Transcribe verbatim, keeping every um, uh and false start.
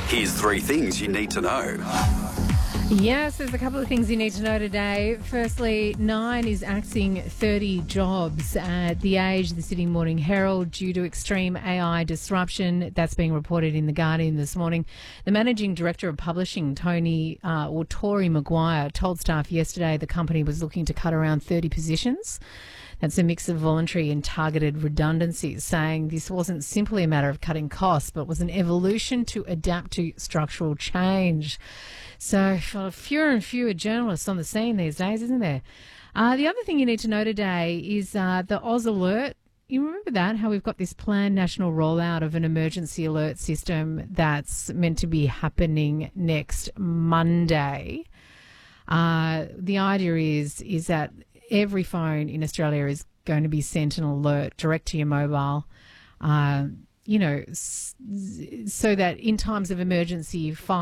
Here's three things you need to know. Yes, there's a couple of things you need to know today. Firstly, Nine is axing thirty jobs at The Age, the Sydney Morning Herald, due to extreme A I disruption. That's being reported in The Guardian this morning. The Managing Director of Publishing, Tony uh, or Tory Maguire, told staff yesterday the company was looking to cut around thirty positions. That's a mix of voluntary and targeted redundancies, saying this wasn't simply a matter of cutting costs, but was an evolution to adapt to structural change. So fewer and fewer journalists on the scene these days, isn't there? Uh, the other thing you need to know today is uh, the Oz Alert. You remember that, how we've got this planned national rollout of an emergency alert system that's meant to be happening next Monday. Uh, the idea is is that every phone in Australia is going to be sent an alert direct to your mobile, uh, you know, s- so that in times of emergency,